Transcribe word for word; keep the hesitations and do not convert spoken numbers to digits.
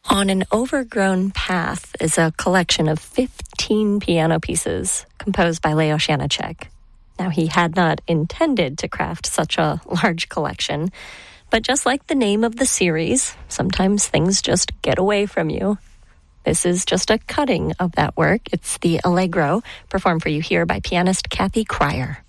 On an Overgrown Path is a collection of fifteen piano pieces composed by Leo Janáček. Now, he had not intended to craft such a large collection, but just like the name of the series, sometimes things just get away from you. This is just a cutting of that work. It's the Allegro, performed for you here by pianist Kathy Cryer.